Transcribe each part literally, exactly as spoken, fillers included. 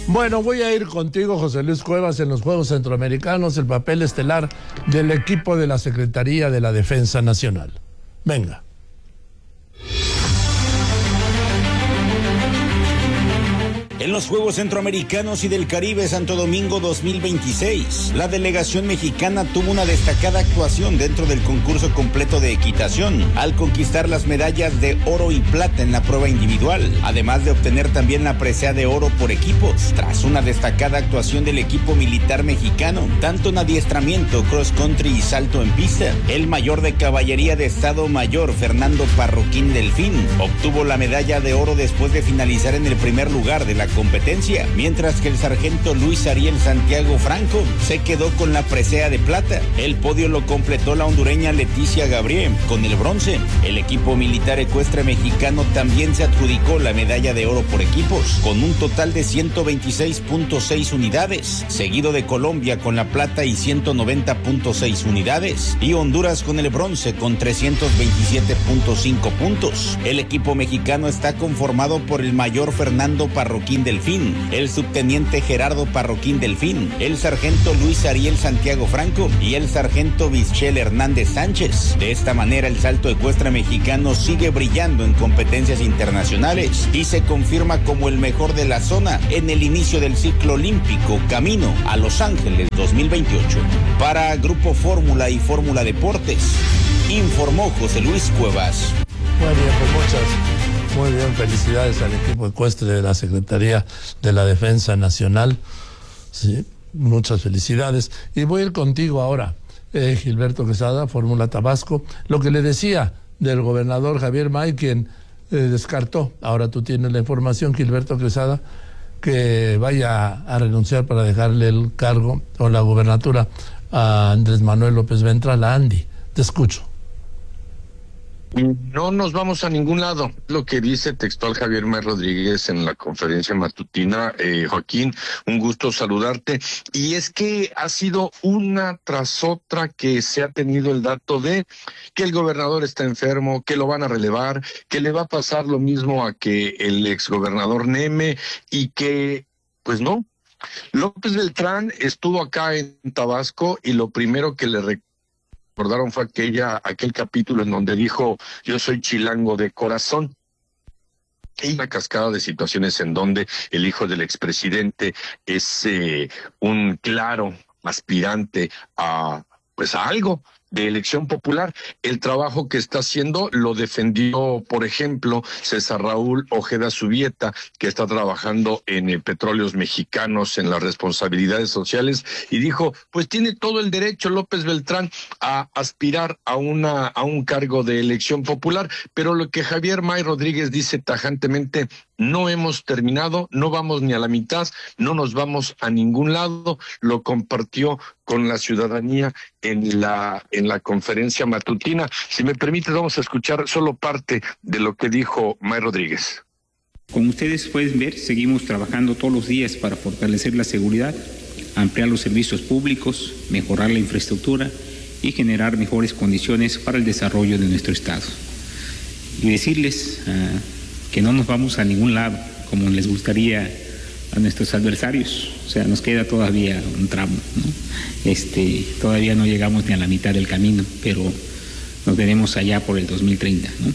Bueno, voy a ir contigo, José Luis Cuevas, en los Juegos Centroamericanos, el papel estelar del equipo de la Secretaría de la Defensa Nacional. Venga. En los Juegos Centroamericanos y del Caribe Santo Domingo dos mil veintiséis, la delegación mexicana tuvo una destacada actuación dentro del concurso completo de equitación, al conquistar las medallas de oro y plata en la prueba individual, además de obtener también la presea de oro por equipos, tras una destacada actuación del equipo militar mexicano, tanto en adiestramiento, cross country y salto en pista. El mayor de caballería de Estado Mayor, Fernando Parroquín Delfín, obtuvo la medalla de oro después de finalizar en el primer lugar de la competencia, mientras que el sargento Luis Ariel Santiago Franco se quedó con la presea de plata. El podio lo completó la hondureña Leticia Gabriel con el bronce. El equipo militar ecuestre mexicano también se adjudicó la medalla de oro por equipos, con un total de ciento veintiséis punto seis unidades, seguido de Colombia con la plata y ciento noventa punto seis unidades, y Honduras con el bronce con trescientos veintisiete punto cinco puntos. El equipo mexicano está conformado por el mayor Fernando Parroquín Delfín, el subteniente Gerardo Parroquín Delfín, el sargento Luis Ariel Santiago Franco y el sargento Michel Hernández Sánchez. De esta manera, el salto ecuestre mexicano sigue brillando en competencias internacionales y se confirma como el mejor de la zona en el inicio del ciclo olímpico camino a Los Ángeles dos mil veintiocho. Para Grupo Fórmula y Fórmula Deportes, informó José Luis Cuevas. Muy bien, pues muchas. Muy bien, felicidades al equipo ecuestre de la Secretaría de la Defensa Nacional. Sí, muchas felicidades. Y voy a ir contigo ahora, eh, Gilberto Quesada, Fórmula Tabasco. Lo que le decía del gobernador Javier May, quien eh, descartó, ahora tú tienes la información, Gilberto Quesada, que vaya a renunciar para dejarle el cargo o la gubernatura a Andrés Manuel López Ventral, a Andy. Te escucho. No nos vamos a ningún lado, lo que dice textual Javier May Rodríguez en la conferencia matutina. eh, Joaquín, un gusto saludarte. Y es que ha sido una tras otra que se ha tenido el dato de que el gobernador está enfermo, que lo van a relevar, que le va a pasar lo mismo a que el exgobernador Neme, y que, pues no. López Beltrán estuvo acá en Tabasco y lo primero que le recuerdo recordaron fue aquella, aquel capítulo en donde dijo: yo soy chilango de corazón. Y una cascada de situaciones en donde el hijo del expresidente es eh, un claro aspirante a, pues a algo de elección popular. El trabajo que está haciendo lo defendió, por ejemplo, César Raúl Ojeda Subieta, que está trabajando en eh, Petróleos Mexicanos, en las responsabilidades sociales, y dijo, pues tiene todo el derecho López Beltrán a aspirar a una a un cargo de elección popular, pero lo que Javier May Rodríguez dice tajantemente: no hemos terminado, no vamos ni a la mitad, no nos vamos a ningún lado. Lo compartió con la ciudadanía en la en la conferencia matutina. Si me permite, vamos a escuchar solo parte de lo que dijo May Rodríguez. Como ustedes pueden ver, seguimos trabajando todos los días para fortalecer la seguridad, ampliar los servicios públicos, mejorar la infraestructura y generar mejores condiciones para el desarrollo de nuestro Estado. Y decirles uh, que no nos vamos a ningún lado, como les gustaría a nuestros adversarios. O sea, nos queda todavía un tramo, ¿no? Este, todavía no llegamos ni a la mitad del camino, pero nos veremos allá por el dos mil treinta, ¿no?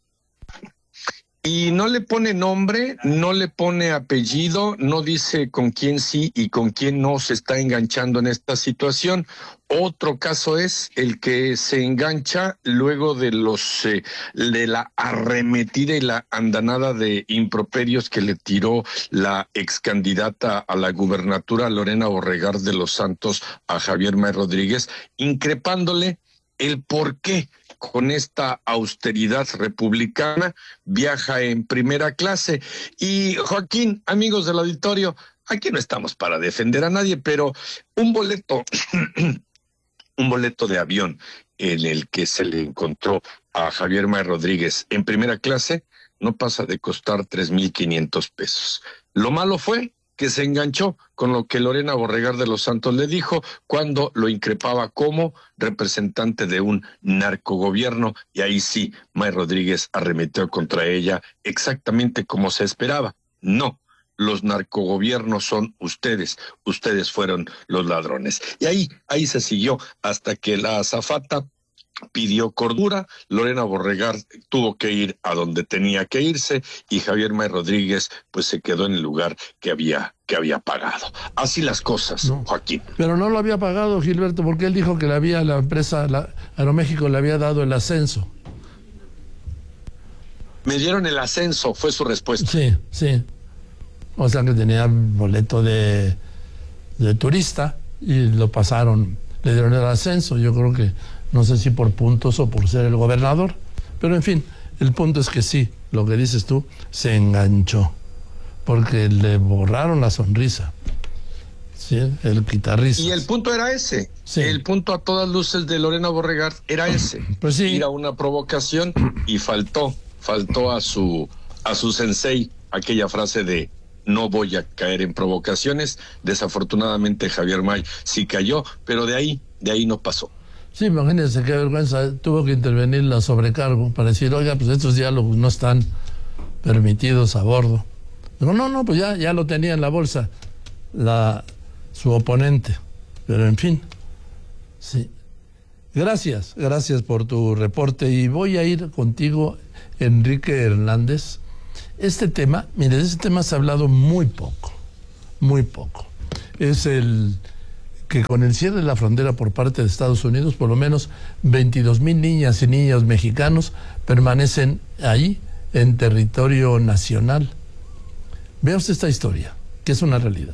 Y no le pone nombre, no le pone apellido, no dice con quién sí y con quién no se está enganchando en esta situación. Otro caso es el que se engancha luego de los eh, de la arremetida y la andanada de improperios que le tiró la ex candidata a la gubernatura Lorena Borregar de los Santos a Javier May Rodríguez, increpándole el por qué con esta austeridad republicana viaja en primera clase. Y Joaquín, amigos del auditorio, aquí no estamos para defender a nadie, pero un boleto, un boleto de avión en el que se le encontró a Javier May Rodríguez en primera clase no pasa de costar tres mil quinientos pesos. Lo malo fue que se enganchó con lo que Lorena Borregar de los Santos le dijo cuando lo increpaba como representante de un narcogobierno, y ahí sí, May Rodríguez arremetió contra ella exactamente como se esperaba. No, los narcogobiernos son ustedes, ustedes fueron los ladrones. Y ahí, ahí se siguió hasta que la azafata pidió cordura, Lorena Borregar tuvo que ir a donde tenía que irse y Javier May Rodríguez pues se quedó en el lugar que había que había pagado. Así las cosas, no, Joaquín. Pero no lo había pagado, Gilberto, porque él dijo que le había, la empresa la, Aeroméxico le había dado el ascenso. Me dieron el ascenso, fue su respuesta. Sí, sí. O sea que tenía boleto de, de turista y lo pasaron, le dieron el ascenso. Yo creo que no sé si por puntos o por ser el gobernador, pero en fin, el punto es que sí, lo que dices tú, se enganchó, porque le borraron la sonrisa, ¿sí? El guitarrista. Y el punto era ese, sí. El punto a todas luces de Lorena Borregar era ese, pues sí. Ir a una provocación y faltó, faltó a su, a su sensei aquella frase de no voy a caer en provocaciones. Desafortunadamente Javier May sí cayó, pero de ahí, de ahí no pasó. Sí, imagínense qué vergüenza, tuvo que intervenir la sobrecargo para decir, oiga, pues estos diálogos no están permitidos a bordo. Digo, no, no, pues ya, ya lo tenía en la bolsa la, su oponente, pero en fin, sí. Gracias, gracias por tu reporte y voy a ir contigo, Enrique Hernández. Este tema, mire, de este tema se ha hablado muy poco, muy poco. Es el que con el cierre de la frontera por parte de Estados Unidos, por lo menos veintidós mil niñas y niños mexicanos permanecen ahí en territorio nacional. Vea usted esta historia, que es una realidad.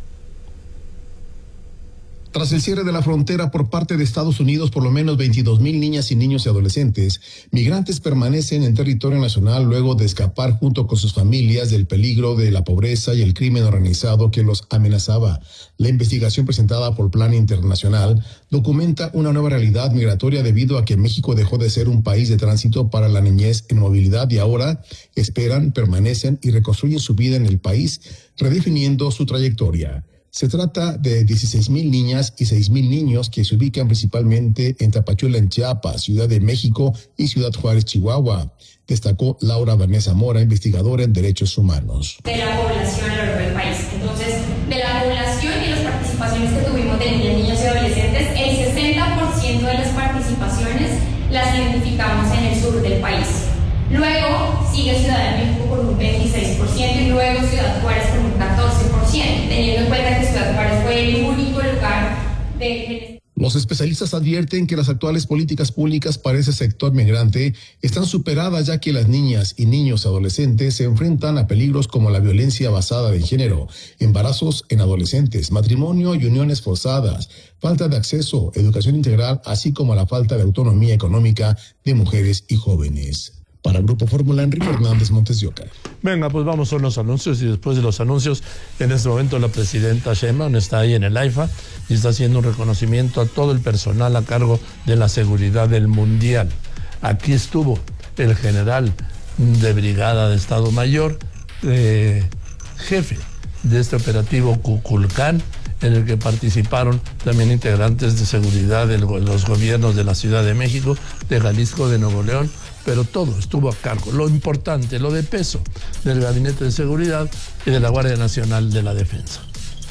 Tras el cierre de la frontera por parte de Estados Unidos, por lo menos veintidós mil niñas y niños y adolescentes migrantes permanecen en territorio nacional luego de escapar junto con sus familias del peligro de la pobreza y el crimen organizado que los amenazaba. La investigación presentada por Plan Internacional documenta una nueva realidad migratoria debido a que México dejó de ser un país de tránsito para la niñez en movilidad y ahora esperan, permanecen y reconstruyen su vida en el país, redefiniendo su trayectoria. Se trata de dieciséis mil niñas y seis mil niños que se ubican principalmente en Tapachula, en Chiapas, Ciudad de México y Ciudad Juárez, Chihuahua, destacó Laura Vanessa Mora, investigadora en Derechos Humanos. De la población a lo largo del país. Entonces, de la población y las participaciones que tuvimos de niñas, niños y adolescentes, el sesenta por ciento de las participaciones las identificamos en el sur del país. Luego sigue Ciudad de México con un veintiséis por ciento y luego Ciudad Juárez con un catorce por ciento, teniendo en cuenta que Ciudad Juárez fue el único lugar de... Los especialistas advierten que las actuales políticas públicas para ese sector migrante están superadas, ya que las niñas y niños adolescentes se enfrentan a peligros como la violencia basada en género, embarazos en adolescentes, matrimonio y uniones forzadas, falta de acceso, educación integral, así como la falta de autonomía económica de mujeres y jóvenes. Para Grupo Fórmula, Enrique Hernández, Montes de Oca. Venga, pues vamos con los anuncios y después de los anuncios, en este momento la presidenta Sheinbaum está ahí en el AIFA y está haciendo un reconocimiento a todo el personal a cargo de la seguridad del Mundial. Aquí estuvo el general de brigada de Estado Mayor, eh, jefe de este operativo Cuculcán, en el que participaron también integrantes de seguridad de los gobiernos de la Ciudad de México, de Jalisco, de Nuevo León, pero todo estuvo a cargo, lo importante, lo de peso del Gabinete de Seguridad y de la Guardia Nacional de la Defensa.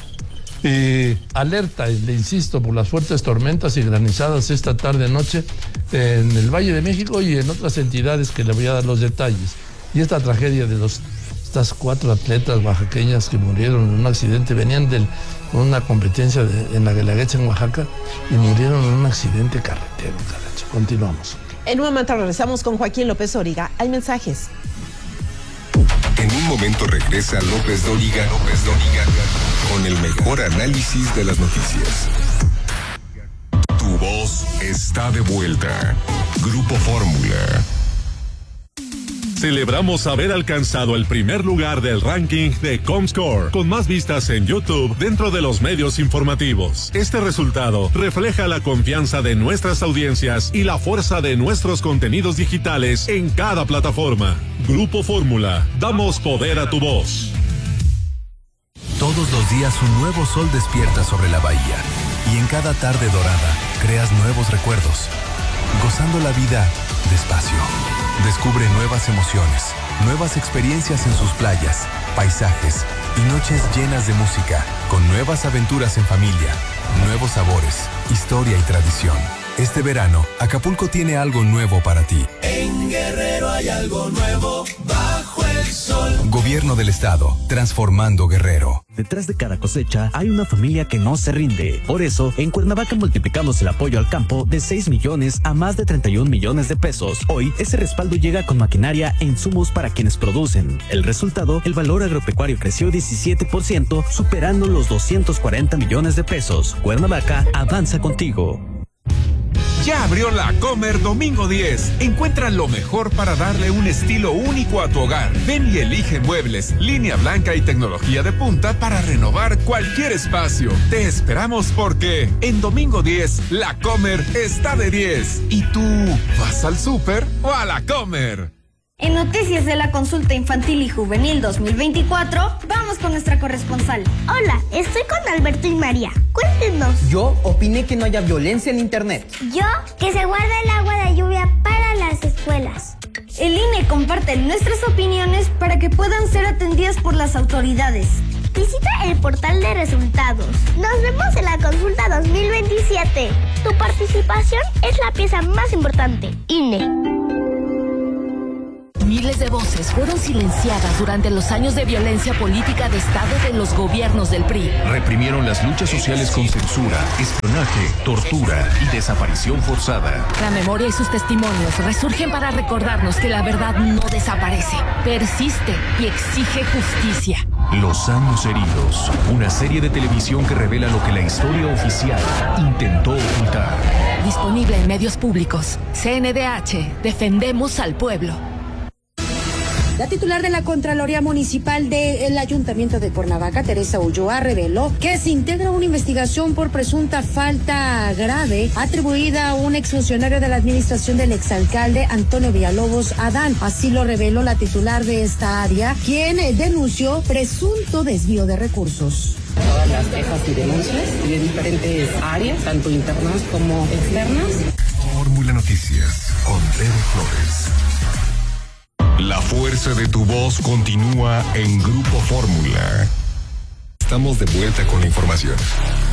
Y alerta, le insisto, por las fuertes tormentas y granizadas esta tarde-noche en el Valle de México y en otras entidades que le voy a dar los detalles. Y esta tragedia de los, estas cuatro atletas oaxaqueñas que murieron en un accidente, venían de una competencia de, en la Guelaguetza en Oaxaca y murieron en un accidente carretero, caracho. Continuamos. En un momento regresamos con Joaquín López Dóriga. Hay mensajes. En un momento regresa López Dóriga, López Dóriga, con el mejor análisis de las noticias. Tu voz está de vuelta. Grupo Fórmula. Celebramos haber alcanzado el primer lugar del ranking de Comscore, con más vistas en YouTube dentro de los medios informativos. Este resultado refleja la confianza de nuestras audiencias y la fuerza de nuestros contenidos digitales en cada plataforma. Grupo Fórmula, damos poder a tu voz. Todos los días un nuevo sol despierta sobre la bahía y en cada tarde dorada creas nuevos recuerdos, gozando la vida despacio. Descubre nuevas emociones, Nuevas experiencias en sus playas, paisajes y noches llenas de música, con nuevas aventuras en familia, nuevos sabores, historia y tradición. Este verano, Acapulco tiene algo nuevo para ti. En Guerrero hay algo nuevo bajo el sol. Gobierno del Estado, transformando Guerrero. Detrás de cada cosecha hay una familia que no se rinde. Por eso, en Cuernavaca multiplicamos el apoyo al campo de seis millones a más de treinta y un millones de pesos. Hoy, ese respaldo llega con maquinaria e insumos para quienes producen. El resultado, el valor agropecuario creció diecisiete por ciento, superando los doscientos cuarenta millones de pesos. Cuernavaca avanza contigo. Ya abrió la Comer Domingo diez. Encuentra lo mejor para darle un estilo único a tu hogar. Ven y elige muebles, línea blanca y tecnología de punta para renovar cualquier espacio. Te esperamos porque en Domingo diez, la Comer está de diez. ¿Y tú vas al súper o a la Comer? En Noticias de la Consulta Infantil y Juvenil dos mil veinticuatro, vamos con nuestra corresponsal. Hola, estoy con Alberto y María. Cuéntenos. Yo opiné que no haya violencia en internet. Yo, que se guarda el agua de lluvia para las escuelas. El I N E comparte nuestras opiniones para que puedan ser atendidas por las autoridades. Visita el portal de resultados. Nos vemos en la consulta dos mil veintisiete. Tu participación es la pieza más importante. I N E. Miles de voces fueron silenciadas durante los años de violencia política de Estado de los gobiernos del P R I. Reprimieron las luchas sociales con censura, espionaje, tortura y desaparición forzada. La memoria y sus testimonios resurgen para recordarnos que la verdad no desaparece, persiste y exige justicia. Los años heridos, una serie de televisión que revela lo que la historia oficial intentó ocultar. Disponible en medios públicos. C N D H, defendemos al pueblo. La titular de la Contraloría Municipal del Ayuntamiento de Cuernavaca, Teresa Ulloa, reveló que se integra una investigación por presunta falta grave atribuida a un exfuncionario de la administración del exalcalde Antonio Villalobos Adán. Así lo reveló la titular de esta área, quien denunció presunto desvío de recursos. Todas las quejas y denuncias de diferentes áreas, tanto internas como externas. Fórmula Noticias, con Pedro Flores. La fuerza de tu voz continúa en Grupo Fórmula. Estamos de vuelta con la información.